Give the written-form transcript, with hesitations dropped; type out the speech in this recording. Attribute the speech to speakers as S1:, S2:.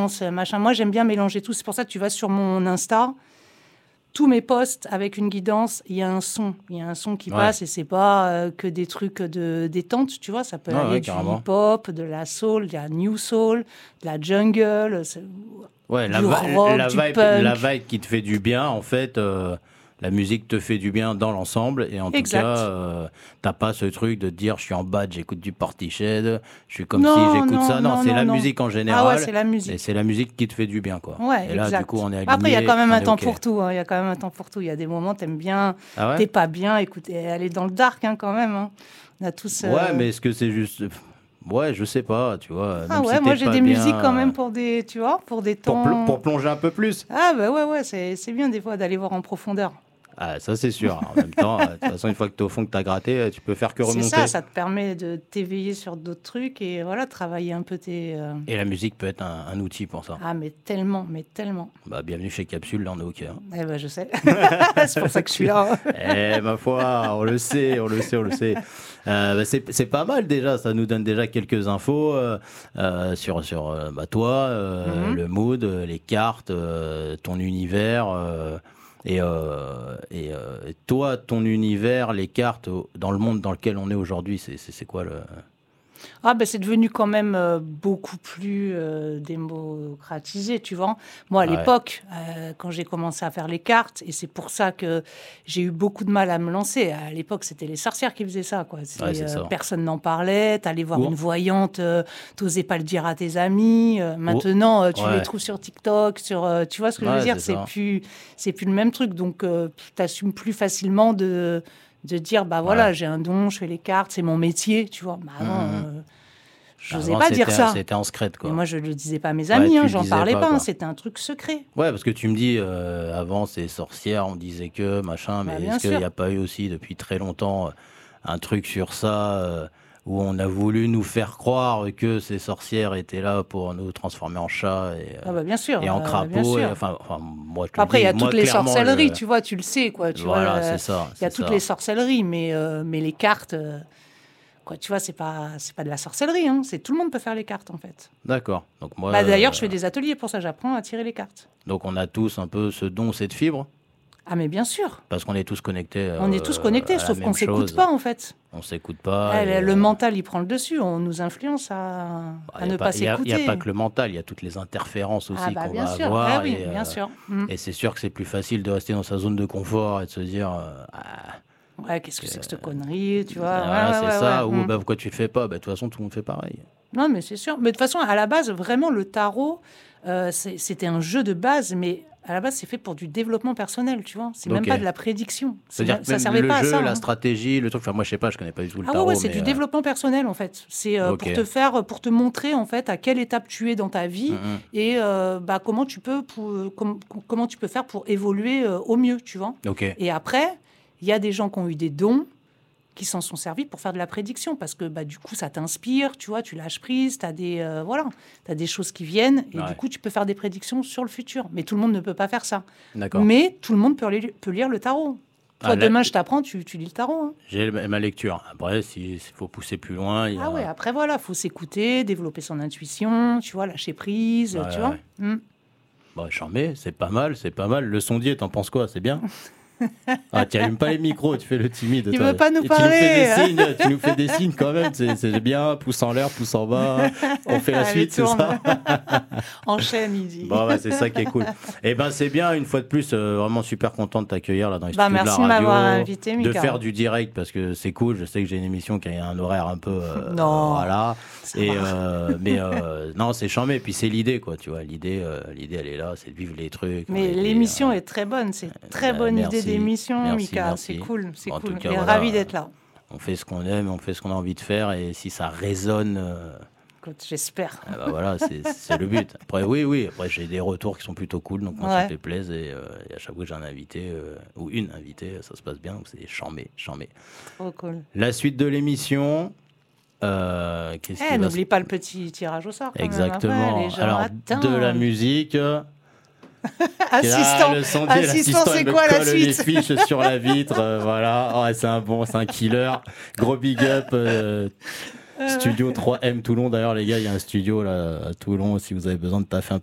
S1: guidance, machin. Moi, j'aime bien mélanger tout. C'est pour ça que tu vas sur mon Insta, tous mes posts avec une guidance, il y a un son. Il y a un son qui passe et c'est pas que des trucs de détente, tu vois. Ça peut aller du hip-hop, de la soul, de la new soul, de la jungle,
S2: du
S1: rock, du punk.
S2: La vibe qui te fait du bien, en fait... La musique te fait du bien dans l'ensemble et en tout cas, t'as pas ce truc de te dire je suis en bad, j'écoute du Portishead, je suis comme si j'écoute ça. Non, c'est la musique en général.
S1: Ah ouais, c'est la musique.
S2: Et c'est la musique qui te fait du bien, quoi.
S1: Ouais,
S2: et là,
S1: exact.
S2: du coup, on est aligné.
S1: Après, il y a quand même un temps pour tout. Il y a quand même un temps pour tout. Il y a des moments, t'aimes bien, t'es pas bien, écoutez, aller dans le dark quand même. On a tous.
S2: Ouais, mais est-ce que c'est juste. Ouais, je sais pas, tu vois.
S1: Ah ouais, moi j'ai des musiques quand même pour des, tu vois, pour des temps.
S2: Pour plonger un peu plus.
S1: Ah bah ouais, c'est bien des fois d'aller voir en profondeur.
S2: Ah, ça c'est sûr. En même temps, de toute façon, une fois que t'es au fond, que t'as gratté, tu peux faire que remonter.
S1: C'est ça te permet de t'éveiller sur d'autres trucs et voilà, travailler un peu tes...
S2: Et la musique peut être un outil pour ça.
S1: Ah, mais tellement.
S2: Bah, bienvenue chez Capsule, là on est au cœur.
S1: Eh ben, je sais. C'est pour ça que je suis là.
S2: Ma foi, on le sait. C'est pas mal déjà, ça nous donne déjà quelques infos sur toi, le mood, les cartes, ton univers... Et toi, ton univers, les cartes, dans le monde dans lequel on est aujourd'hui, c'est quoi le...
S1: Ah ben c'est devenu quand même beaucoup plus démocratisé, tu vois. Moi, à l'époque, quand j'ai commencé à faire les cartes, et c'est pour ça que j'ai eu beaucoup de mal à me lancer. À l'époque, c'était les sorcières qui faisaient ça, quoi. Personne n'en parlait. T'allais voir une voyante, t'osais pas le dire à tes amis. Maintenant, tu les trouves sur TikTok, tu vois ce que je veux dire. C'est plus le même truc. Donc, t'assumes plus facilement de dire, bah voilà, j'ai un don, je fais les cartes, c'est mon métier, tu vois. Bah non, je n'osais pas dire ça.
S2: C'était en secret, quoi.
S1: Et moi, je ne le disais pas à mes amis, j'en parlais pas, c'était un truc secret.
S2: Ouais, parce que tu me dis, avant, c'est sorcière, on disait que, machin, mais est-ce qu'il n'y a pas eu aussi, depuis très longtemps, un truc sur ça où on a voulu nous faire croire que ces sorcières étaient là pour nous transformer en chats
S1: bien sûr,
S2: et en crapauds. Moi,
S1: après, il y a toutes les sorcelleries, tu vois, tu le sais, quoi.
S2: C'est ça.
S1: Il y a toutes les sorcelleries, mais les cartes, quoi, tu vois, c'est pas de la sorcellerie. Tout le monde peut faire les cartes, en fait.
S2: D'accord. Donc moi.
S1: D'ailleurs, je fais des ateliers pour ça, j'apprends à tirer les cartes.
S2: Donc on a tous un peu ce don, cette fibre.
S1: Ah mais bien sûr.
S2: Parce qu'on est tous connectés.
S1: On est tous connectés, sauf qu'on s'écoute pas en fait.
S2: On s'écoute pas.
S1: Le mental, il prend le dessus. On nous influence à ne pas s'écouter.
S2: Il n'y a pas que le mental, il y a toutes les interférences aussi qu'on va
S1: sûr.
S2: avoir.
S1: Oui, bien sûr.
S2: Et c'est sûr que c'est plus facile de rester dans sa zone de confort et de se dire.
S1: Qu'est-ce que c'est que cette connerie, tu vois.
S2: C'est ça. Ou pourquoi tu le fais pas. De toute façon, tout le monde fait pareil.
S1: Non, mais c'est sûr. Mais de toute façon, à la base, vraiment, le tarot, c'était un jeu de base, mais à la base, c'est fait pour du développement personnel, tu vois. C'est même pas de la prédiction.
S2: C'est-à-dire que
S1: ça servait pas
S2: à ça.
S1: La
S2: stratégie, le truc. Enfin, moi, je sais pas, je connais pas du tout le tarot.
S1: C'est du développement personnel, en fait. C'est pour te montrer, en fait, à quelle étape tu es dans ta vie et comment tu peux faire pour évoluer au mieux, tu vois. Et après, il y a des gens qui ont eu des dons, qui s'en sont servis pour faire de la prédiction, parce que du coup, ça t'inspire, tu vois, tu lâches prise, tu as des choses qui viennent, et du coup, tu peux faire des prédictions sur le futur. Mais tout le monde ne peut pas faire ça. Mais tout le monde peut lire le tarot. Toi, demain, je t'apprends, tu lis le tarot.
S2: J'ai ma lecture. Après, s'il faut pousser plus loin...
S1: après, voilà, il faut s'écouter, développer son intuition, tu vois, lâcher prise, tu vois.
S2: J'en mets, c'est pas mal. Le sondier, t'en penses quoi? C'est bien. Tu n'allumes pas les micros, tu fais le timide.
S1: Tu ne veux pas nous parler.
S2: Tu nous fais des signes quand même, c'est bien, pouce en l'air, pouce en bas, on fait la suite, c'est ça.
S1: Enchaîne, il dit.
S2: C'est ça qui est cool. Et c'est bien, une fois de plus, vraiment super content de t'accueillir là dans les studios de la radio.
S1: Merci de m'avoir invité, Mika.
S2: De faire du direct, parce que c'est cool, je sais que j'ai une émission qui a un horaire un peu...
S1: non,
S2: voilà. Mais non, c'est charmé, puis c'est l'idée, quoi, tu vois, l'idée elle est là, c'est de vivre les trucs.
S1: Mais l'émission est très bonne, c'est très bonne idée d'émission, Mika, c'est cool, et ravi d'être là.
S2: On fait ce qu'on aime, on fait ce qu'on a envie de faire, et si ça résonne...
S1: Écoute, j'espère.
S2: Voilà, c'est le but. Après, après j'ai des retours qui sont plutôt cool, donc moi ça me fait plaisir, et à chaque fois que j'ai un invité, ou une invitée, ça se passe bien, donc c'est charmé.
S1: Trop cool.
S2: La suite de l'émission...
S1: n'oublie pas le petit tirage au sort.
S2: Exactement. Alors, de la musique...
S1: Assistant, c'est quoi la suite?
S2: Les fiches sur la vitre, voilà. C'est un killer. Gros big up. Studio 3M Toulon, d'ailleurs les gars, il y a un studio là à Toulon si vous avez besoin de taffer un